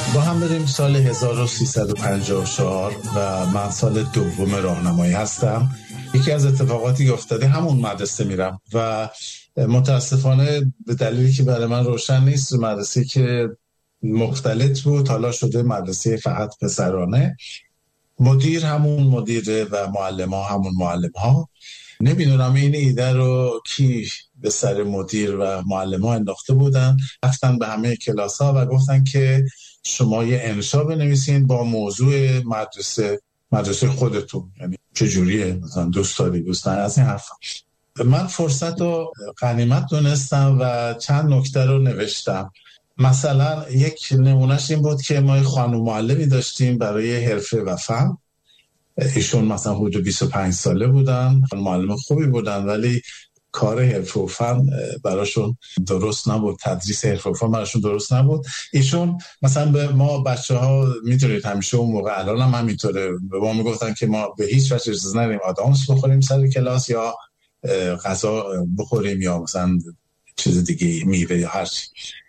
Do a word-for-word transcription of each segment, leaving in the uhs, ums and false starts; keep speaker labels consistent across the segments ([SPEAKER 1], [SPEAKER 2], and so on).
[SPEAKER 1] با هم بریم سال هزار و سیصد و پنجاه و چهار و من سال دوم راهنمایی هستم. یکی از اتفاقاتی افتاده همون مدرسه میرم و متاسفانه به دلیلی که برای من روشن نیست، مدرسه که مختلط بود حالا شده مدرسه فقط پسرانه، مدیر همون مدیره و معلم ها همون معلم ها. نمیدونم این ایده رو کی به سر مدیر و معلم ها انداخته بودن. رفتن به همه کلاس ها و گفتن که شما یه انشا بنویسین با موضوع مدرسه مدرسه خودتون، یعنی چجوریه، مثلا دوست داری دوست نداری، از این حرفا. من فرصت رو غنیمت دونستم و چند نکته رو نوشتم. مثلا یک نمونهش این بود که ما خانم معلمی داشتیم برای حرفه و فن. ایشون مثلا حدود بیست و پنج ساله بودن، معلم خوبی بودن، ولی کار حرفه و فن براشون درست نبود، تدریس حرفه و فن براشون درست نبود. ایشون مثلا به ما بچه ها میدونید همیشه اون موقع، الان هم همینطوره، به ما میگفتن که ما به هیچ وجه اجازه نداریم آدامس بخوریم سر کلاس یا غذا بخوریم یا مثلا چیز دیگه، میوه یا هر چی،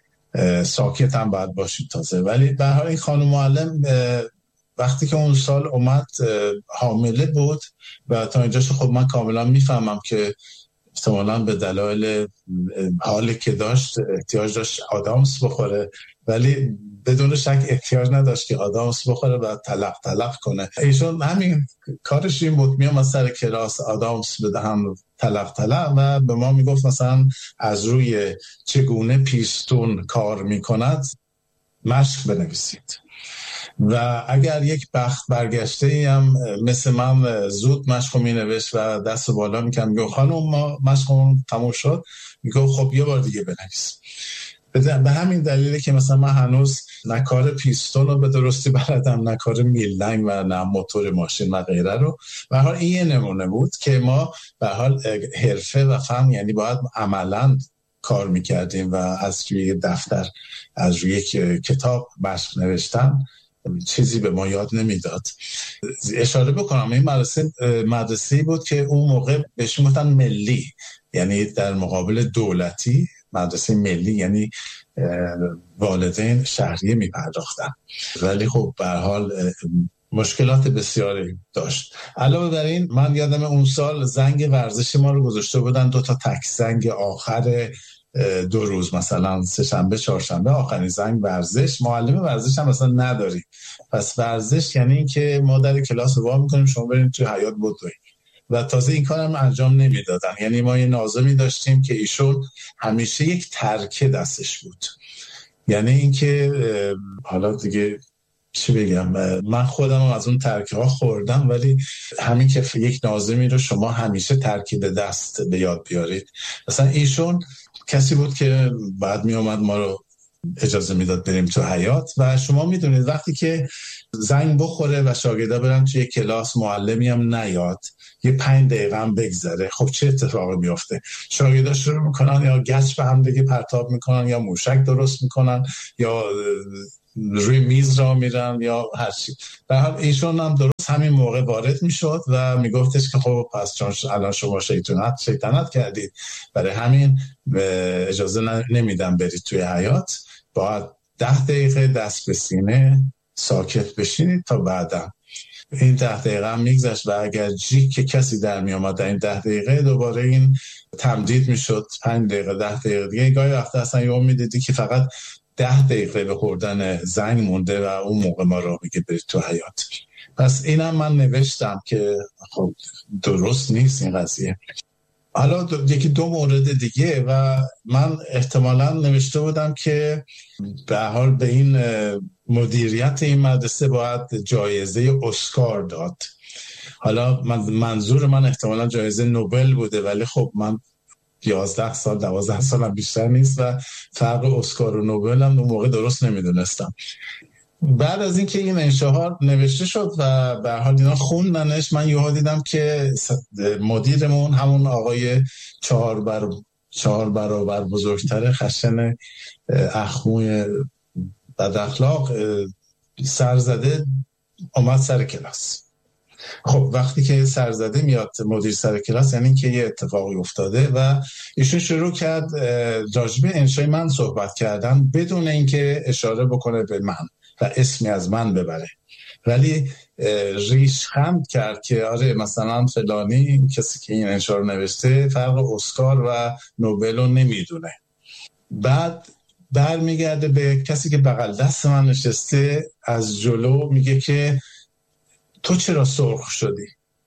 [SPEAKER 1] ساکت هم باید باشیم تازه. ولی به هر حال این خانم معلم وقتی که اون سال اومد حامله بود و تا اینجاش خب من کاملا میفهمم که احتمالاً به دلایل حالی که داشت احتیاج داشت آدامس بخوره، ولی بدون شک احتیاج نداشت که آدامس بخوره و تلق تلق کنه. ایشون همین کارش این بود، میام از سر کلاس آدامس بدهم تلق تلق و به ما میگفت مثلا از روی چگونه پیستون کار میکند مشق بنویسید و اگر یک بخت برگشته هم مثل من زود مشق می نوشت و دست بالا می کنم، میگو خانم ما مشقمون تموم شد، میگو خب یه بار دیگه بنویس. به همین دلیله که مثلا من هنوز نه کار پیستون رو به درستی بلدم، نه کار میلنگ و نه موتور ماشین و غیره رو. به هر حال این یه نمونه بود که ما به هر حال حرفه و فن یعنی باید عملاً کار میکردیم و از روی دفتر از روی کتاب مشق نوشتن چیزی به ما یاد نمیداد. اشاره بکنم این مدرسه مدرسه‌ای بود که اون موقع بهش میگفتن ملی، یعنی در مقابل دولتی، مدرسه ملی یعنی والدین شهریه میپرداختن، ولی خب به هر حال مشکلات بسیاری داشت. علاوه بر این من یادم اون سال زنگ ورزش ما رو گذاشته بودن دو تا تک زنگ آخر دو روز، مثلا سه شنبه چهارشنبه آخرین زنگ ورزش. معلم ورزش هم مثلا نداریم، پس ورزش یعنی این که ما در کلاس وا میکنیم شما برید توی حیاط بدوید و تازه این کارم انجام نمیدادن. یعنی ما یه ناظمی داشتیم که ایشون همیشه یک ترکه دستش بود، یعنی این که حالا دیگه چی بگم، من خودم از اون ترکه ها خوردم، ولی همین که یک ناظمی رو شما همیشه ترکیب دست به یاد بیارید. مثلا ایشون کسی بود که بعد می اومد ما رو اجازه میداد بریم تو حیاط و شما میدونید وقتی که زنگ بخوره و شاگردا برن توی کلاس معلمی هم نیاد، یه پنج دقیقه هم بگذره، خب چه اتفاقی میفته؟ شاگردا شروع میکنن یا گچ به هم دیگه پرتاب میکنن یا موشک درست میکنن یا روی میز را میرن یا هر چی. در حال ایشون هم درست همین موقع وارد میشد و میگفتش که خب پس چون الان شما شیطنت شیطنت کردید، برای همین اجازه نمیدم برید توی حیاط، باید ده دقیقه دست به سینه ساکت بشینید تا بعدا. این ده دقیقه هم میگذشت و اگر جی که کسی در می آمد در این ده دقیقه دوباره این تمدید میشد پنج دقیقه ده دقیقه دیگه. گاهی وقتا اصلا یه میدیدی که فقط ده دقیقه به خوردن زنگ مونده و اون موقع ما را میگه برید تو حیاط. پس اینم من نوشتم که خب درست نیست این قضیه. حالا دو، یکی دو مورد دیگه و من احتمالاً نوشته بودم که به حال به این مدیریت این مدرسه باید جایزه اسکار داد. حالا من منظور من احتمالاً جایزه نوبل بوده، ولی خب من یازده سال دوازده سال هم بیشتر نیست و فرق اسکار و نوبل هم اون موقع درست نمیدونستم. بعد از اینکه این انشاها نوشته شد و به هر حال اینا خوندنش، من یهو دیدم که مدیرمون همون آقای چهار بر چهار برابر بزرگتر خشن اخموی بد اخلاق سرزده اومد سر کلاس. خب وقتی که سرزده میاد مدیر سر کلاس یعنی که یه اتفاقی افتاده و ایشون شروع کرد راجب انشای من صحبت کردن بدون اینکه اشاره بکنه به من. و اسمی از من ببره، ولی ریش خند کرد که آره مثلا فلانی کسی که این انشار نوشته فرق اسکار و نوبل رو نمیدونه. بعد برمیگرده به کسی که بغل دست من نشسته از جلو، میگه که تو چرا سرخ شدی؟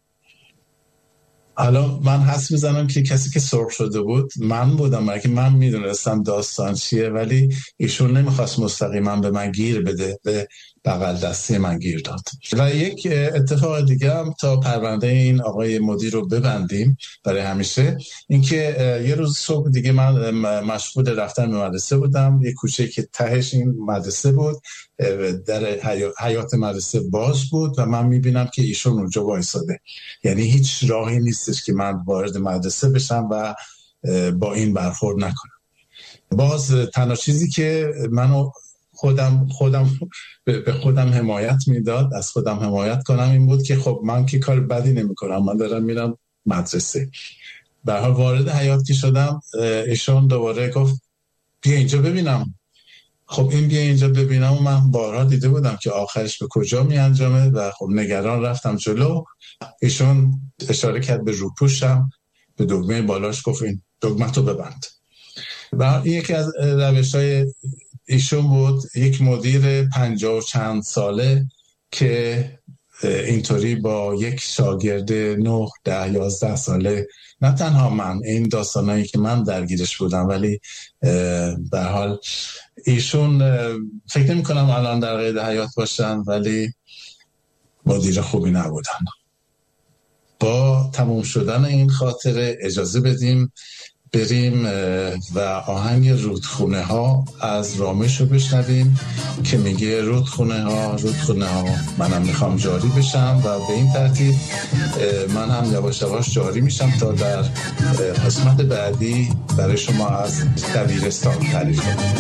[SPEAKER 1] حالا من حس میزنم که کسی که سرخ شده بود من بودم، برای که من میدونستم داستان چیه، ولی ایشون نمیخواست مستقیما به من گیر بده، به بغل دستی من گیر داد. و یک اتفاق دیگه هم تا پرونده این آقای مدیر رو ببندیم برای همیشه، اینکه یه روز صبح دیگه من مشغول رفتن به مدرسه بودم، یه کوچه که تهش این مدرسه بود، در حیات مدرسه باز بود و من میبینم که ایشون اونجا وایساده، یعنی هیچ راهی نیستش که من وارد مدرسه بشم و با این برخورد نکنم. باز تنها چیزی که منو خودم خودم به خودم حمایت میداد، از خودم حمایت کنم، این بود که خب من که کار بدی نمی کنم، من دارم میرم مدرسه. به هر حال وارد حیات که شدم ایشون دوباره گفت بیا اینجا ببینم. خب این بیا اینجا ببینم و من بارها دیده بودم که آخرش به کجا می انجامه و خب نگران رفتم جلو. ایشون اشاره کرد به روپوشم، به دکمه بالاش، گفت این دکمه تو ببند. و این یکی از روش‌های ایشون بود، یک مدیر پنجاه و چند ساله که اینطوری با یک شاگرد نه ده یازده ساله، نه تنها من، این داستانایی که من درگیرش بودم، ولی به هر حال ایشون فکر نمی کنم الان در قید حیات باشن، ولی مدیر خوبی نبودن. با تموم شدن این خاطره اجازه بدیم بریم و آهنگ رودخونه ها از رامش رو بشنویم که میگه رودخونه ها رودخونه ها منم میخوام جاری بشم، و به این ترتیب من هم یواش یواش جاری میشم تا در قسمت بعدی برای شما از دبیرستان تعریف کنم.